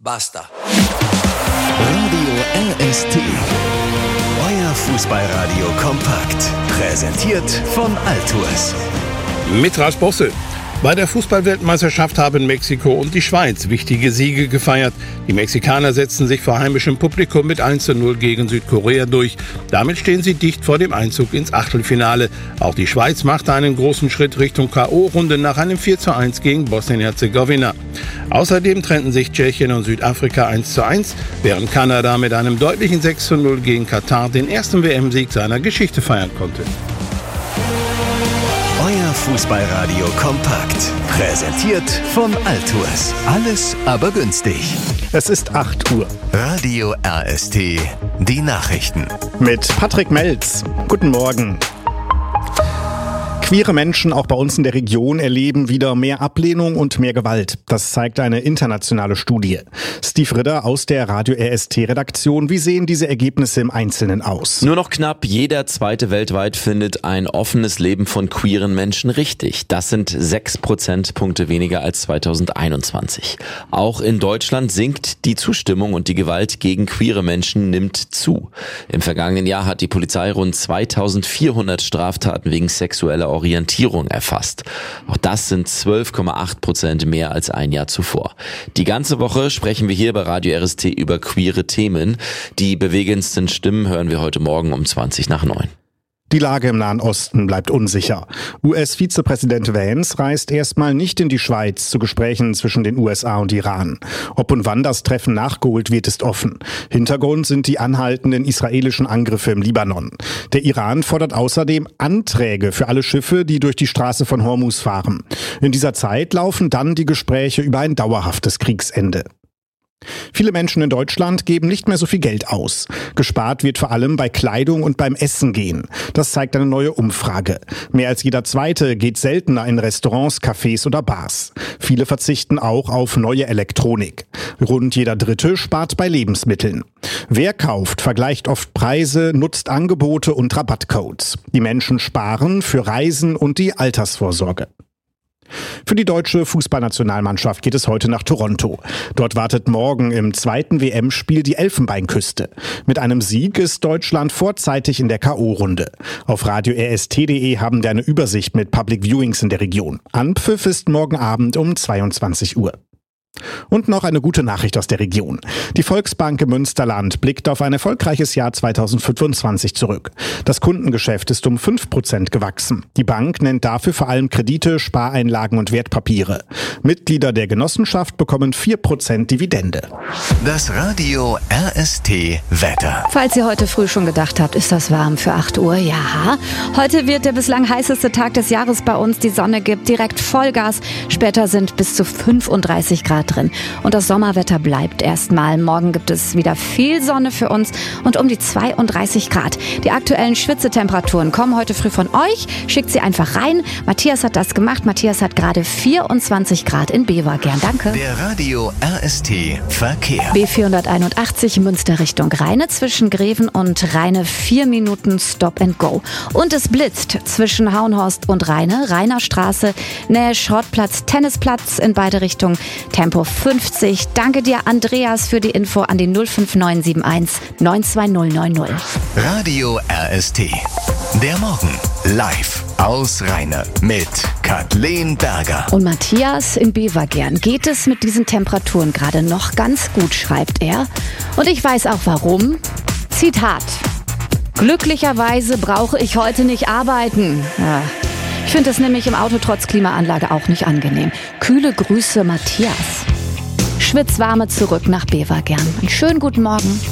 Basta. Radio RST. Euer Fußballradio kompakt. Präsentiert von Altours. Mit Ralf Bosse. Bei der Fußball-Weltmeisterschaft haben Mexiko und die Schweiz wichtige Siege gefeiert. Die Mexikaner setzten sich vor heimischem Publikum mit 1:0 gegen Südkorea durch. Damit stehen sie dicht vor dem Einzug ins Achtelfinale. Auch die Schweiz machte einen großen Schritt Richtung K.O.-Runde nach einem 4:1 gegen Bosnien-Herzegowina. Außerdem trennten sich Tschechien und Südafrika 1:1, während Kanada mit einem deutlichen 6:0 gegen Katar den ersten WM-Sieg seiner Geschichte feiern konnte. Euer Fußballradio kompakt. Präsentiert von Altours. Alles aber günstig. Es ist 8 Uhr. Radio RST. Die Nachrichten. Mit Patrick Melz. Guten Morgen. Queere Menschen auch bei uns in der Region erleben wieder mehr Ablehnung und mehr Gewalt. Das zeigt eine internationale Studie. Steve Ritter aus der Radio RST-Redaktion. Wie sehen diese Ergebnisse im Einzelnen aus? Nur noch knapp jeder Zweite weltweit findet ein offenes Leben von queeren Menschen richtig. Das sind 6 Prozentpunkte weniger als 2021. Auch in Deutschland sinkt die Zustimmung und die Gewalt gegen queere Menschen nimmt zu. Im vergangenen Jahr hat die Polizei rund 2400 Straftaten wegen sexueller Orientierung erfasst. Auch das sind 12,8% mehr als ein Jahr zuvor. Die ganze Woche sprechen wir hier bei Radio RST über queere Themen. Die bewegendsten Stimmen hören wir heute Morgen um 20:09. Die Lage im Nahen Osten bleibt unsicher. US-Vizepräsident Vance reist erstmal nicht in die Schweiz zu Gesprächen zwischen den USA und Iran. Ob und wann das Treffen nachgeholt wird, ist offen. Hintergrund sind die anhaltenden israelischen Angriffe im Libanon. Der Iran fordert außerdem Anträge für alle Schiffe, die durch die Straße von Hormuz fahren. In dieser Zeit laufen dann die Gespräche über ein dauerhaftes Kriegsende. Viele Menschen in Deutschland geben nicht mehr so viel Geld aus. Gespart wird vor allem bei Kleidung und beim Essen gehen. Das zeigt eine neue Umfrage. Mehr als jeder Zweite geht seltener in Restaurants, Cafés oder Bars. Viele verzichten auch auf neue Elektronik. Rund jeder Dritte spart bei Lebensmitteln. Wer kauft, vergleicht oft Preise, nutzt Angebote und Rabattcodes. Die Menschen sparen für Reisen und die Altersvorsorge. Für die deutsche Fußballnationalmannschaft geht es heute nach Toronto. Dort wartet morgen im zweiten WM-Spiel die Elfenbeinküste. Mit einem Sieg ist Deutschland vorzeitig in der K.O.-Runde. Auf radio-rst.de haben wir eine Übersicht mit Public Viewings in der Region. Anpfiff ist morgen Abend um 22 Uhr. Und noch eine gute Nachricht aus der Region. Die Volksbank im Münsterland blickt auf ein erfolgreiches Jahr 2025 zurück. Das Kundengeschäft ist um 5% gewachsen. Die Bank nennt dafür vor allem Kredite, Spareinlagen und Wertpapiere. Mitglieder der Genossenschaft bekommen 4% Dividende. Das Radio RST Wetter. Falls ihr heute früh schon gedacht habt, ist das warm für 8 Uhr? Ja. Heute wird der bislang heißeste Tag des Jahres bei uns. Die Sonne gibt direkt Vollgas. Später sind bis zu 35 Grad drin. Und das Sommerwetter bleibt erstmal. Morgen gibt es wieder viel Sonne für uns und um die 32 Grad. Die aktuellen Schwitzetemperaturen kommen heute früh von euch. Schickt sie einfach rein. Matthias hat das gemacht. Matthias hat gerade 24 Grad in Bevergern. Danke. Der Radio RST Verkehr. B481 Münster Richtung Rheine. Zwischen Greven und Rheine 4 Minuten Stop and Go. Und es blitzt zwischen Hauenhorst und Rheine. Rheiner Straße, Nähe Schrottplatz, Tennisplatz in beide Richtungen. Tempo 50. Danke dir, Andreas, für die Info an die 05971 92090. Radio RST. Der Morgen live aus Rheine mit Kathleen Berger. Und Matthias in Bevergern geht es mit diesen Temperaturen gerade noch ganz gut, schreibt er. Und ich weiß auch warum. Zitat. Glücklicherweise brauche ich heute nicht arbeiten. Ja. Ich finde es nämlich im Auto trotz Klimaanlage auch nicht angenehm. Kühle Grüße, Matthias. Schwitzwarme zurück nach Bevergern. Einen schönen guten Morgen.